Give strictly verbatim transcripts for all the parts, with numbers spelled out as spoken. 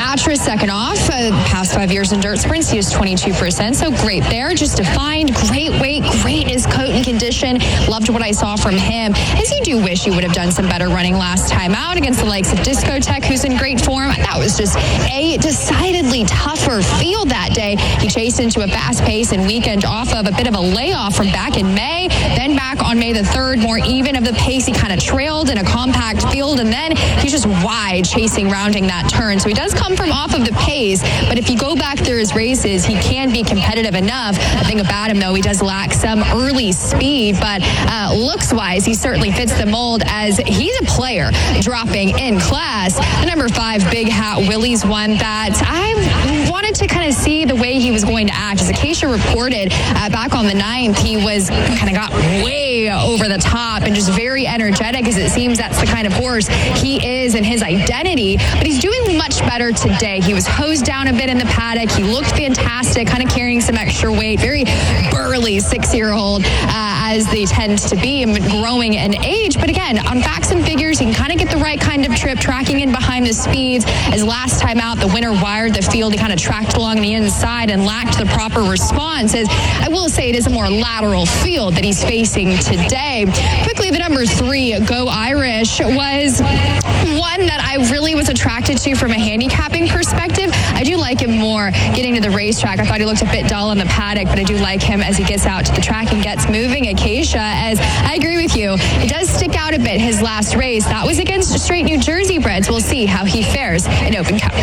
Beatrice second off. Uh, past five years in dirt sprints, he is twenty-two percent. So great there. Just defined. Great weight. Great in his coat and condition. Loved what I saw from him. As you do wish you would have done some better running last time out against the likes of Discotheque, who's in great form. That was just a decidedly tougher field that day. He chased into a fast pace and weekend off of a bit of a layoff from back in May. Then back on May the third, more even of the pace. He kind of trailed in a compact field, and then he's just wide chasing, rounding that turn. So he does come from off of the pace, but if you go back through his races, he can be competitive enough. The thing about him, though, he does lack some early speed, but uh, looks-wise, he certainly fits the mold as he's a player dropping in class. The number five, Big Hat Willie's one that I wanted to kind of see the way he was going to act. As Acacia reported uh, back on the ninth, he was kind of got way over the top and just very energetic, as it seems that's the kind of horse he is and his identity. But he's doing much better today. He was hosed down a bit in the paddock. He looked fantastic, kind of carrying some extra weight. Very burly six-year-old, uh, as they tend to be, and growing in age. But again, on facts and figures, he can kind of get the right kind of trip, tracking in behind the speeds. As last time out, the winner wired the field. He kind of tracked along the inside and lacked the proper response. As I will say, it is a more lateral field that he's facing today. Quickly, the number three, Go Irish, was one that I really was attracted to from a handicapping perspective. I do like him more getting to the racetrack. I thought he looked a bit dull in the paddock, but I do like him as he gets out to the track and gets moving. Acacia, as I agree with you, it does stick out a bit his last race. That was against straight New Jersey breds. We'll see how he fares in Open Cup.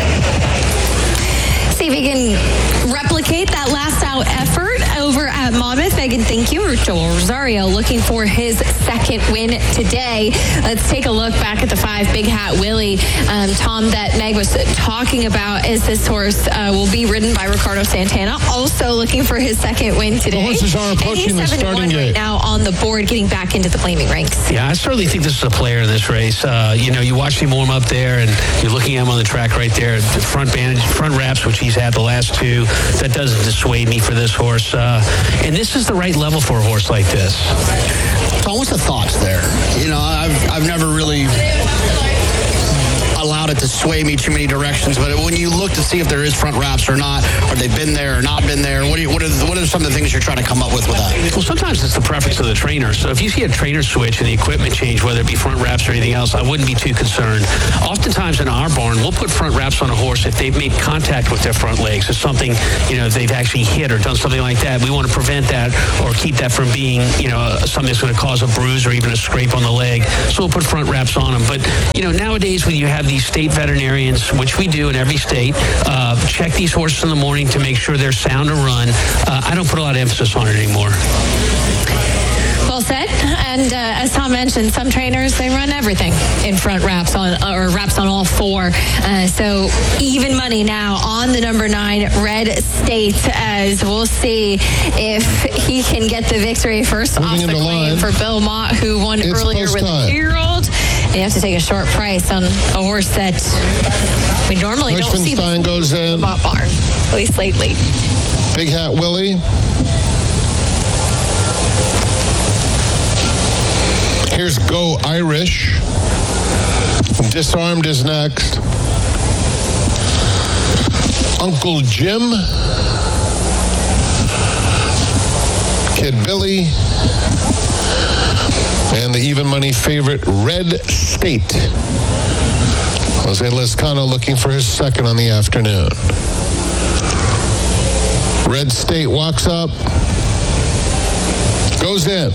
See if he can replicate that last out effort over at Monmouth. Megan, thank you. Joel Rosario looking for his second win today. Let's take a look back at the five, Big Hat Willie. Um, Tom, that Meg was talking about is this horse uh, will be ridden by Ricardo Santana, also looking for his second win today. The horses are approaching the starting gate. Right now on the board, getting back into the flaming ranks. Yeah, I certainly think this is a player in this race. Uh, you know, you watch him warm up there, and you're looking at him on the track right there. The front bandage, front wraps, which he's had the last two. That doesn't dissuade me for this horse. Uh, and this is the right level for a horse like this. Tom, what's the thoughts there? You know, I've I've never really allowed it to sway me too many directions, but when you look to see if there is front wraps or not, or they've been there or not been there, what, do you, what, are, what are some of the things you're trying to come up with with that? Well, sometimes it's the preference of the trainer. So if you see a trainer switch and the equipment change, whether it be front wraps or anything else, I wouldn't be too concerned. Oftentimes in our barn, we'll put front wraps on a horse if they've made contact with their front legs. It's something, you know, they've actually hit or done something like that. We want to prevent that or keep that from being, you know, something that's going to cause a bruise or even a scrape on the leg. So we'll put front wraps on them. But, you know, nowadays when you have these state veterinarians, which we do in every state, uh, check these horses in the morning to make sure they're sound to run. Uh, I don't put a lot of emphasis on it anymore. Well said. And uh, as Tom mentioned, some trainers, they run everything in front wraps on, or wraps on all four. Uh, so even money now on the number nine, Red State, as we'll see if he can get the victory. First off the claim for Bill Mott, who won it's earlier with a two-year-old. You have to take a short price on a horse that we normally don't see. Neuschwanstein goes in. Mott barn, at least lately. Big Hat Willie. Here's Go Irish. Disarmed is next. Uncle Jim. Kid Billy. And the even money favorite, Red State. Jose Lezcano looking for his second on the afternoon. Red State walks up. Goes in.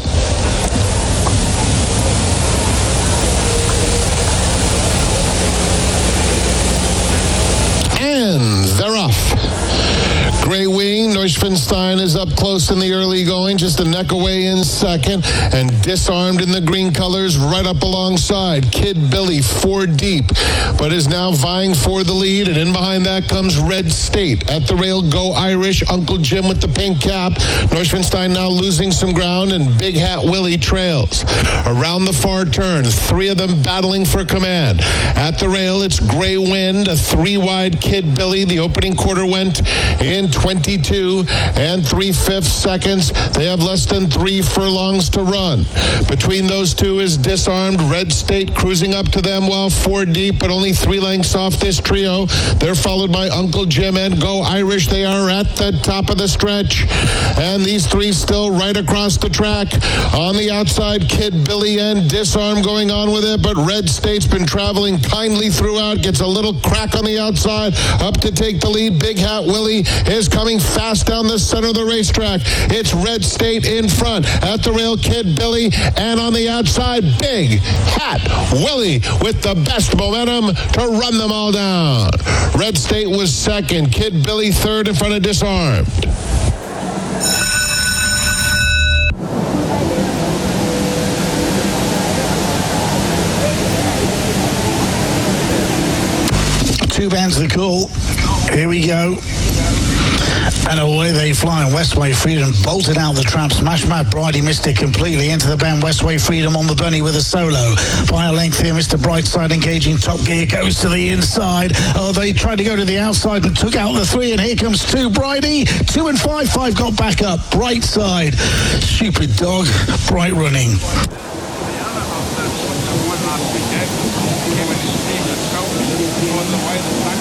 And they're off. Gray Wing, Neuschwanstein is up close in the early going, just a neck away in second, and Disarmed in the green colors right up alongside. Kid Billy, four deep, but is now vying for the lead, and in behind that comes Red State. At the rail, Go Irish, Uncle Jim with the pink cap. Neuschwanstein now losing some ground, and Big Hat Willie trails. Around the far turn, three of them battling for command. At the rail, it's Gray Wind, a three-wide Kid Billy. The opening quarter went in twenty-two, and three-fifths seconds. They have less than three furlongs to run. Between those two is Disarmed. Red State cruising up to them while four deep, but only three lengths off this trio. They're followed by Uncle Jim and Go Irish. They are at the top of the stretch. And these three still right across the track. On the outside, Kid Billy and Disarm going on with it, but Red State's been traveling kindly throughout, gets a little crack on the outside, up to take the lead. Big Hat Willie is coming fast down the center of the racetrack. It's Red State in front. At the rail, Kid Billy, and on the outside, Big Hat Willie with the best momentum to run them all down. Red State was second, Kid Billy third in front of Disarmed. Two bands the call. Here we go. And away they fly. Westway Freedom bolted out the trap. Smash Mad Bridie missed it completely. Into the bend. Westway Freedom on the bunny with a solo. By a length here, Mister Brightside engaging top gear. Goes to the inside. Oh, they tried to go to the outside and took out the three. And here comes two. Bridie. Two and five. Five got back up. Brightside. Stupid dog. Bright running. Came in his team, let's go. On the way, the